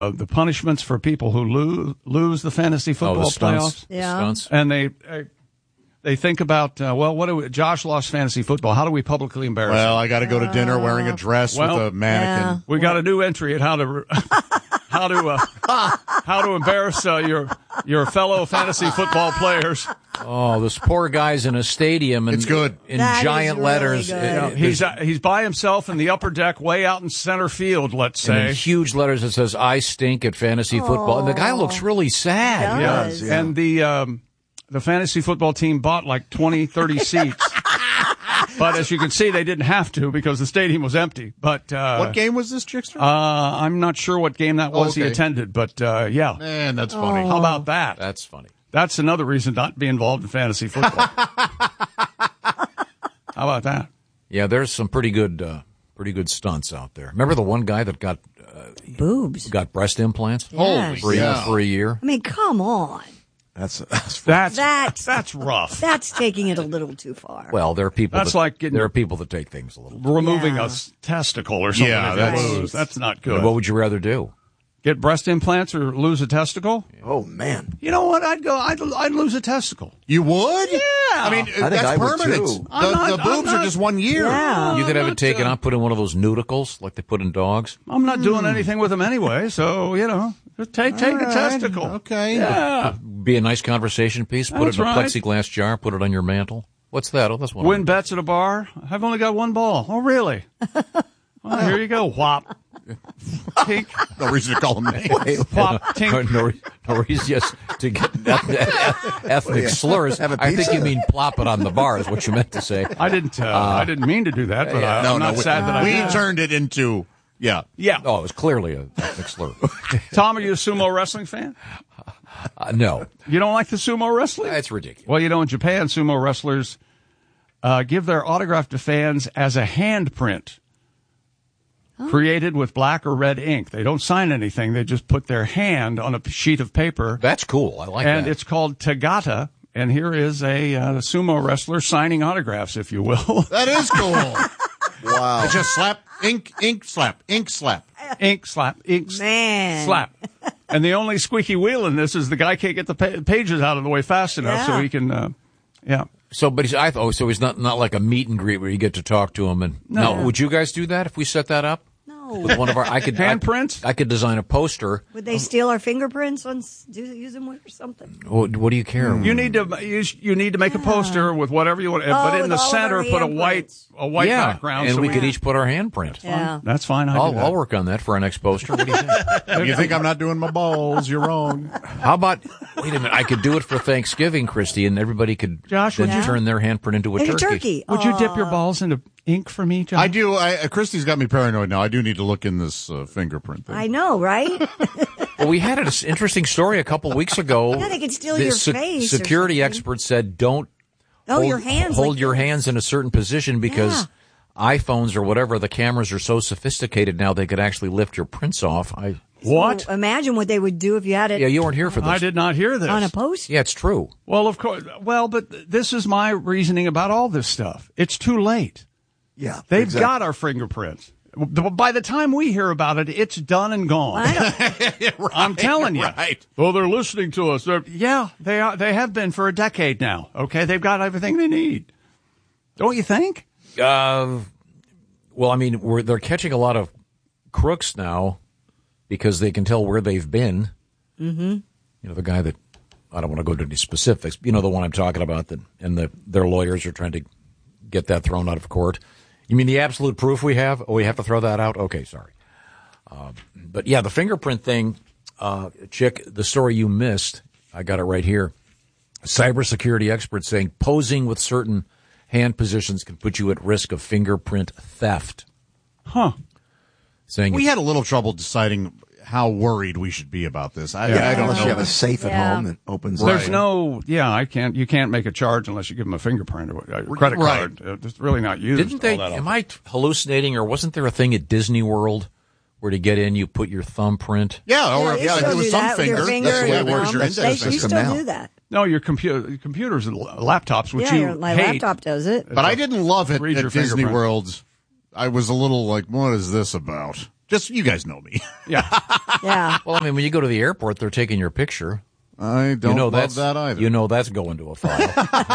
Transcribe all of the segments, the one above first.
the punishments for people who lose the fantasy football playoffs. Yeah. Stunts. And they think about, Josh lost fantasy football. How do we publicly embarrass him? Well, I got to go to dinner wearing a dress with a mannequin. Yeah. We got a new entry at how to embarrass your fellow fantasy football players. Oh, this poor guy's in a stadium. And It's good. In That giant is really letters. good. He's by himself in the upper deck, way out in center field. Let's And in say. huge letters it says, "I stink at fantasy football." And the guy looks really sad. He Yeah, does. and the fantasy football team bought like 20, 30 seats. But as you can see, they didn't have to because the stadium was empty. But What game was this, Chickster? I'm not sure what game that was he okay. attended, but yeah. Man, that's funny. How about that? That's funny. That's another reason not to be involved in fantasy football. How about that? Yeah, there's some pretty good stunts out there. Remember the one guy that got Boobs. breast implants Yes. for a year? I mean, come on. That's That's rough. That's taking it a little too far. Well, there are people. That's like getting- there are people that take things a little. Removing Yeah. a testicle or something. Yeah, if that's- you lose. That's not good. What would you rather do? Get breast implants or lose a testicle? Oh, man. You know what? I'd lose a testicle. You would? Yeah. I mean, I think that's I would, permanent. too. The boobs are just 1 year. Yeah. You could have not, it taken out, put in one of those noodles like they put in dogs. I'm not doing anything with them anyway, so, just take a testicle. Okay. Yeah. Be a nice conversation piece. Put That's it in a right. plexiglass jar. Put it on your mantle. What's that? Oh, that's one. Win bets at a bar. I've only got one ball. Oh, really? Well, here you go. Whop. Tink. No reason to call them names. Whop. Tink. No reason just to get ethnic slurs. Have a I think pizza. you mean plop it on the bar is what you meant to say. I didn't mean to do that, but I'm not sad that I we did. turned it into, yeah. Yeah. Oh, it was clearly a ethnic slur. Tom, are you a sumo wrestling fan? No, You don't like the sumo wrestling? that's ridiculous. Well, in Japan, sumo wrestlers give their autograph to fans as a handprint created with black or red ink. They don't sign anything. They just put their hand on a sheet of paper. That's cool. I like And that. it's called Tagata. And here is a sumo wrestler signing autographs, if you will. That is cool. Wow. Just slap, ink, slap, ink, slap. Ink slap, Man. slap. And the only squeaky wheel in this is the guy can't get the pages out of the way fast enough so Yeah. he can, So, but so he's not like a meet and greet where you get to talk to him. And No. Now, would you guys do that if we set that up? No. With one of our, Handprints? I could design a poster. Would they steal our fingerprints use them for something? What do you care? You need to make a poster with whatever you want, but in with the all of center our put a handprints. white yeah, background, and so we could each put our handprint. Yeah. That's fine. I'll work on that for our next poster. What do you think? You think I'm not doing my balls? You're wrong. How about, wait a minute, I could do it for Thanksgiving, Christy, and everybody could Josh, then would you- turn their handprint into a And a turkey. turkey. Would you dip your balls into ink for me, John? I do. Christy's got me paranoid now. I do need to look in this fingerprint thing. I know, right? Well, we had an interesting story a couple weeks ago. Yeah, they could steal The your face or Security something. experts said don't Your hands. hold like your this. hands in a certain position because iPhones or whatever, the cameras are so sophisticated now they could actually lift your prints off. What? So imagine what they would do if you had it Yeah, you weren't here for this. I did not hear this. on a post. Yeah, it's true. Well, of course. Well, but this is my reasoning about all this stuff. It's too late. Yeah. They've exactly. got our fingerprints. By the time we hear about it, it's done and gone. I'm telling you. Right. Well, they're listening to us. They are. They have been for a decade now. Okay, they've got everything they need. Don't you think? Well, I mean, they're catching a lot of crooks now because they can tell where they've been. Mm-hmm. The guy that, I don't want to go to any specifics. The one I'm talking about, their lawyers are trying to get that thrown out of court. You mean the absolute proof we have? Oh, we have to throw that out? Okay, sorry. But yeah, the fingerprint thing, Chick, the story you missed, I got it right here. Cybersecurity experts saying posing with certain hand positions can put you at risk of fingerprint theft. Huh. Saying We had a little trouble deciding how worried we should be about this. I don't Unless you have know. a safe at Yeah. home that opens. There's up. no. Yeah, you can't make a charge unless you give them a fingerprint or a credit Right. card. It's really not used. Didn't they? all that Am often. I hallucinating, or wasn't there a thing at Disney World where to get in you put your thumbprint? Yeah, or they if still it was do some that with your finger. finger That's the way and it works. thumb. Your That's They index the you finger. system still now. do that. No, your computers, laptops, which My hate. laptop does it. But I didn't love it Read your at Disney fingerprint. World. I was a little like, what is this about? Just, you guys know me. Yeah. Yeah. Well, I mean, when you go to the airport, they're taking your picture. I don't love that either. You know that's going to a file.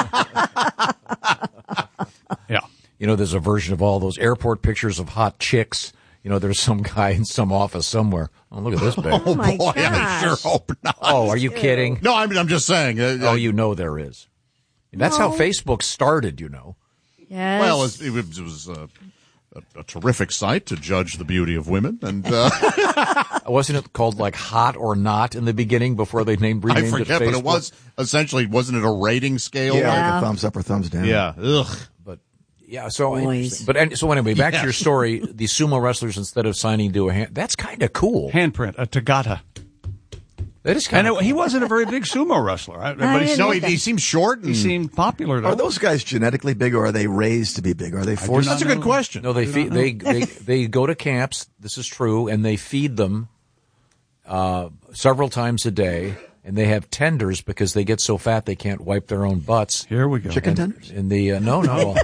Yeah. You know, there's a version of all those airport pictures of hot chicks. You know, there's some guy in some office somewhere. Oh, look at this babe. Oh my Boy, I gosh. sure hope not. Oh, are you kidding? No, I'm just saying. Oh, you know there is. That's how Facebook started, you know. Yes. Well, it was a terrific site to judge the beauty of women, and Wasn't it called like Hot or Not in the beginning before they renamed I it forget, Facebook? but it was essentially, wasn't it a rating scale? Yeah, like a thumbs up or thumbs down. Yeah. Ugh. But yeah, so Boys. so anyway, back to Yes. your story. The sumo wrestlers, instead of signing to a hand, that's kind of cool. Handprint, a Tagata. That is kind And of. he wasn't a very big sumo wrestler. But he, didn't No, know he that. seems short. he And, seemed popular, though. Are those guys genetically big, or are they raised to be big? Are they forced? that's a good question. No, they go to camps. This is true, and they feed them several times a day, and they have tenders because they get so fat they can't wipe their own butts. Here we go. Chicken tenders? In the no.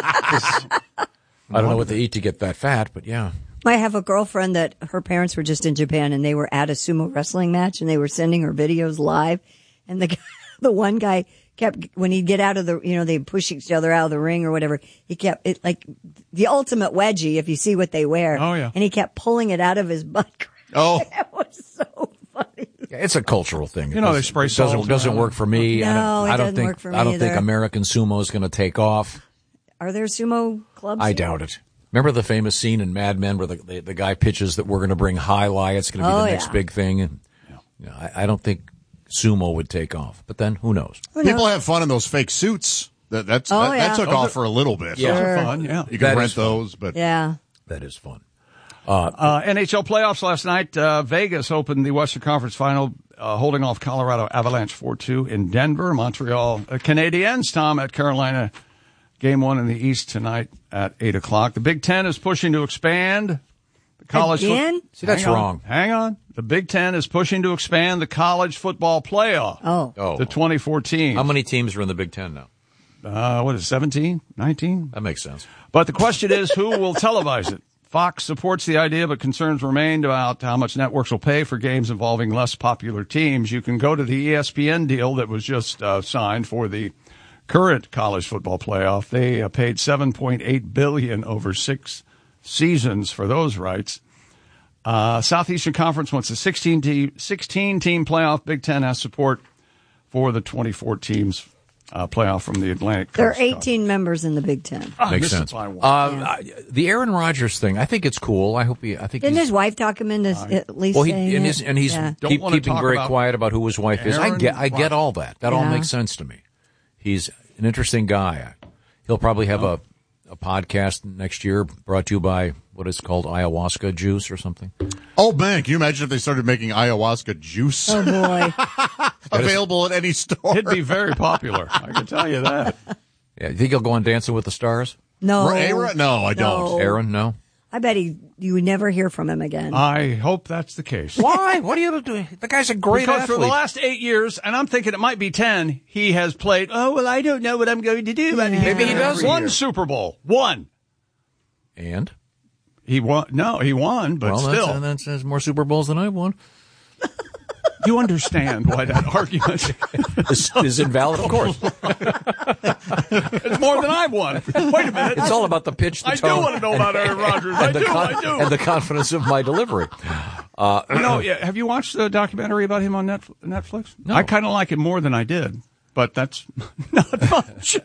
I don't know what they eat to get that fat, but yeah. I have a girlfriend that her parents were just in Japan and they were at a sumo wrestling match and they were sending her videos live. And the one guy kept, when he'd get out of the, they'd push each other out of the ring or whatever, he kept it like the ultimate wedgie, if you see what they wear. Oh, yeah. And he kept pulling it out of his butt. Oh. It was so funny. Yeah, it's a cultural thing. You know, they spray salt doesn't around. work for me. No, I it don't doesn't think work for me I don't think either. American sumo is going to take off. Are there sumo clubs? I here? doubt it. Remember the famous scene in Mad Men where the guy pitches that we're going to bring highlight, it's going to be Oh, the next yeah. big thing, and I don't think sumo would take off. But then who knows? People have fun in those fake suits. That yeah. took off for a little bit. Yeah. Those Sure. are fun, yeah. You That can rent is fun. those, but Yeah. That is fun. NHL playoffs last night. Vegas opened the Western Conference Final, holding off Colorado Avalanche 4-2 in Denver. Montreal Canadiens, Tom, at Carolina. Game 1 in the East tonight at 8 o'clock. The Big Ten is pushing to expand the college. Again? See, that's wrong. Hang on. The Big Ten is pushing to expand the college football playoff Oh. to 2014. How many teams are in the Big Ten now? What is it, 17? 19? That makes sense. But the question is, who will televise it? Fox supports the idea, but concerns remain about how much networks will pay for games involving less popular teams. You can go to the ESPN deal that was just signed for the current college football playoff. They paid $7.8 billion over 6 seasons for those rights. Southeastern Conference wants a 16-team playoff. Big Ten has support for the 24 teams playoff from the Atlantic Coast. There are 18 members in the Big Ten. Makes this is sense. my one. The Aaron Rodgers thing, I think it's cool. I think Didn't his wife talk him into at least well, saying it? he's Yeah. Don't wanna keeping talk very about quiet about who his wife is. I Aaron get Rodgers. all that. That all Yeah. makes sense to me. He's an interesting guy. He'll probably have a podcast next year brought to you by what is called ayahuasca juice or something. oh man, can you imagine if they started making ayahuasca juice Oh boy. available at any store? It'd be very popular. I can tell you that. Yeah, you think he'll go on Dancing with the Stars? No. Aaron? No, I don't. No. Aaron, no. I bet you would never hear from him again. I hope that's the case. Why? What are you doing? The guy's a great Because athlete. for the last 8 years, and I'm thinking it might be 10, he has played, I don't know what I'm going to do. And Maybe he does. One Super Bowl. One. And He won. No, he won, but still. that's more Super Bowls than I've won. You understand why that argument Is invalid, of course. is more than I've won. Wait a minute. It's all about the pitch, the I do tone, want to know about Aaron Rodgers. I and, do. and the confidence of my delivery. Have you watched the documentary about him on Netflix? No. I kind of like it more than I did, but that's not much.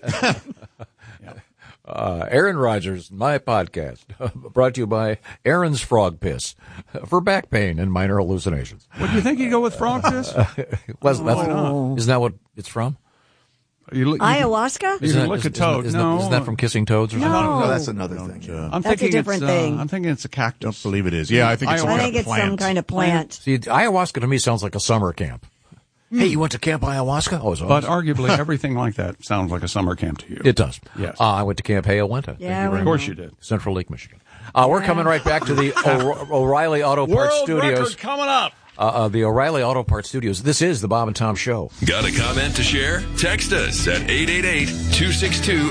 Aaron Rodgers, my podcast, brought to you by Aaron's Frog Piss for back pain and minor hallucinations. What do you think you go with frog piss? Isn't that what it's from? Ayahuasca? You can lick a toad. Isn't No. that from Kissing Toads or something? No. No, that's another thing. Yeah. I'm That's a thinking different it's, thing. I'm thinking it's a cactus. Don't believe it is. Yeah, I think it's some I kind think of it's plant. some kind of plant. See, ayahuasca to me sounds like a summer camp. Hey, you went to Camp Ayahuasca? Oh, But arguably, everything like that sounds like a summer camp to you. it does. Yes. I went to Camp Hayawenta. Yeah, Of course you did. Central Lake, Michigan. We're coming right back to the O'Reilly Auto Parts World Studios. record coming up. The O'Reilly Auto Parts Studios. This is the Bob and Tom Show. Got a comment to share? Text us at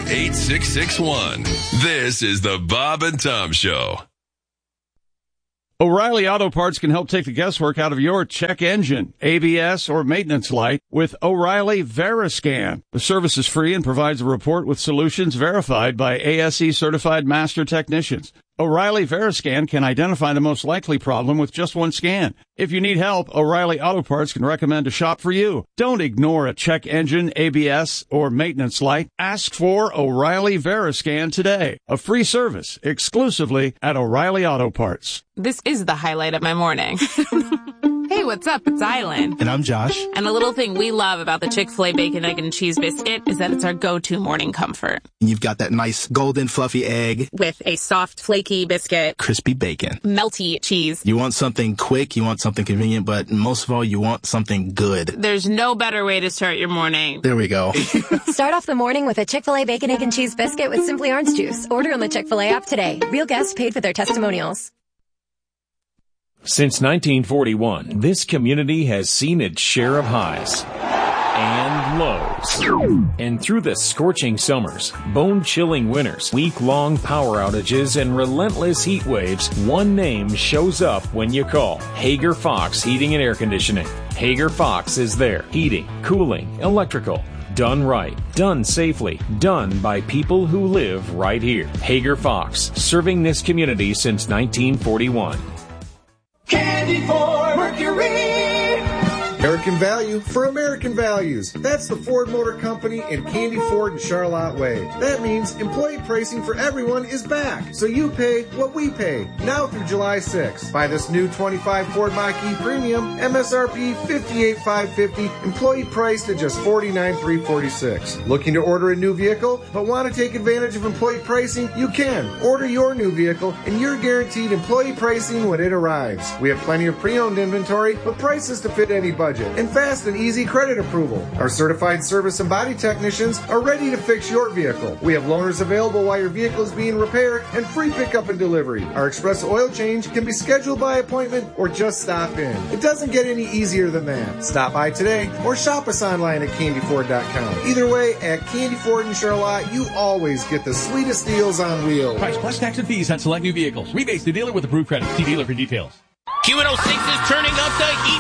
888-262-8661. This is the Bob and Tom Show. O'Reilly Auto Parts can help take the guesswork out of your check engine, ABS, or maintenance light with O'Reilly Veriscan. The service is free and provides a report with solutions verified by ASE certified master technicians. O'Reilly Veriscan can identify the most likely problem with just one scan. If you need help, O'Reilly Auto Parts can recommend a shop for you. Don't ignore a check engine, ABS, or maintenance light. Ask for O'Reilly Veriscan today. A free service exclusively at O'Reilly Auto Parts. This is the highlight of my morning. Hey, what's up? It's Island. And I'm Josh. And the little thing we love about the Chick-fil-A Bacon, Egg, and Cheese Biscuit is that it's our go-to morning comfort. You've got that nice golden fluffy egg. With a soft, flaky biscuit. Crispy bacon. Melty cheese. You want something quick, you want something convenient, but most of all, you want something good. There's no better way to start your morning. There we go. Start off the morning with a Chick-fil-A Bacon, Egg, and Cheese Biscuit with Simply Orange Juice. Order on the Chick-fil-A app today. Real guests paid for their testimonials. Since 1941, this community has seen its share of highs and lows. And through the scorching summers, bone-chilling winters, week-long power outages, and relentless heat waves, one name shows up when you call: Hager Fox Heating and Air Conditioning. Hager Fox is there. Heating, cooling, electrical. Done right, done safely, done by people who live right here. Hager Fox, serving this community since 1941. Candy for Mercury. American value for American values. That's the Ford Motor Company and Candy Ford in Charlotte Way. That means employee pricing for everyone is back, so you pay what we pay, now through July 6th. Buy this new 25 Ford Mach-E Premium, MSRP $58,550, employee priced at just $49,346. Looking to order a new vehicle, but want to take advantage of employee pricing? You can. Order your new vehicle, and you're guaranteed employee pricing when it arrives. We have plenty of pre-owned inventory, but prices to fit any budget, and fast and easy credit approval. Our certified service and body technicians are ready to fix your vehicle. We have loaners available while your vehicle is being repaired, and free pickup and delivery. Our express oil change can be scheduled by appointment or just stop in. It doesn't get any easier than that. Stop by today or shop us online at candyford.com. Either way, at Candy Ford in Charlotte, you always get the sweetest deals on wheels. Price plus tax and fees on select new vehicles. Rebates to dealer with approved credit. See dealer for details. Q106 is turning up the heat.